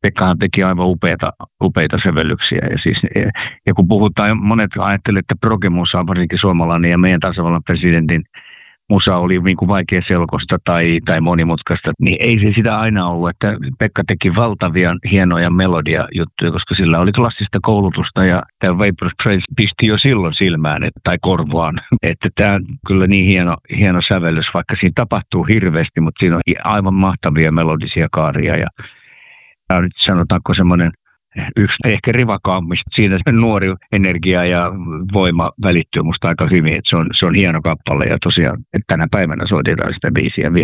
Pekkahan teki aivan upeita sävellyksiä. Ja kun puhutaan, monet ajattelevat, että progemusa on varsinkin suomalainen ja meidän tasavallan presidentin musa oli niin kuin vaikea selkosta tai monimutkaista, niin ei se sitä aina ollut, että Pekka teki valtavia hienoja melodiajuttuja, koska sillä oli klassista koulutusta ja tämä Vapor Trace pisti jo silloin silmään tai korvoaan, että tämä on kyllä niin hieno sävellys, vaikka siinä tapahtuu hirveästi, mutta siinä on aivan mahtavia melodisia kaaria ja tämä on nyt sanotaanko semmoinen yksi ehkä rivakaammista. Siinä nuori energia ja voima välittyy musta aika hyvin. Että se on hieno kappale ja tosiaan että tänä päivänä soitetaan sitä biisiä vielä.